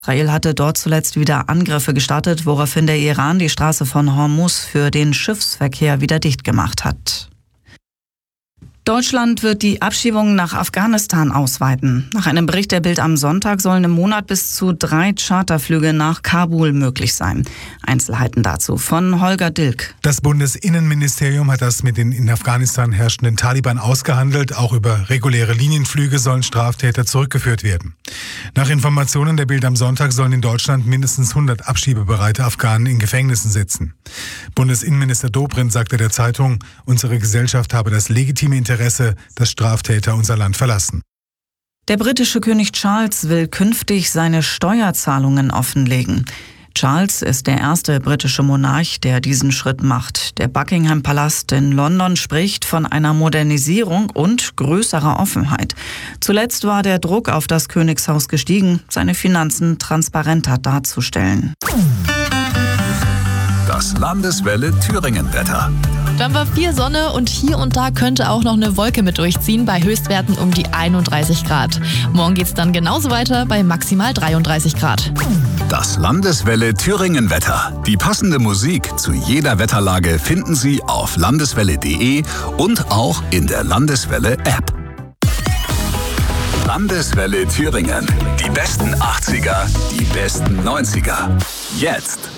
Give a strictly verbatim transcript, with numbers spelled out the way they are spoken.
Israel hatte dort zuletzt wieder Angriffe gestartet, woraufhin der Iran die Straße von Hormuz für den Schiffsverkehr wieder dicht gemacht hat. Deutschland wird die Abschiebungen nach Afghanistan ausweiten. Nach einem Bericht der Bild am Sonntag sollen im Monat bis zu drei Charterflüge nach Kabul möglich sein. Einzelheiten dazu von Holger Dilk. Das Bundesinnenministerium hat das mit den in Afghanistan herrschenden Taliban ausgehandelt. Auch über reguläre Linienflüge sollen Straftäter zurückgeführt werden. Nach Informationen der Bild am Sonntag sollen in Deutschland mindestens hundert abschiebebereite Afghanen in Gefängnissen sitzen. Bundesinnenminister Dobrindt sagte der Zeitung, unsere Gesellschaft habe das legitime Interesse, dass Straftäter unser Land verlassen. Der britische König Charles will künftig seine Steuerzahlungen offenlegen. Charles ist der erste britische Monarch, der diesen Schritt macht. Der Buckingham-Palast in London spricht von einer Modernisierung und größerer Offenheit. Zuletzt war der Druck auf das Königshaus gestiegen, seine Finanzen transparenter darzustellen. Das Landeswelle Thüringen-Wetter. Dann war viel Sonne und hier und da könnte auch noch eine Wolke mit durchziehen, bei Höchstwerten um die einunddreißig Grad. Morgen geht's dann genauso weiter bei maximal dreiunddreißig Grad. Das Landeswelle Thüringen-Wetter. Die passende Musik zu jeder Wetterlage finden Sie auf landeswelle punkt de und auch in der Landeswelle-App. Landeswelle Thüringen. Die besten achtziger, die besten neunziger. Jetzt.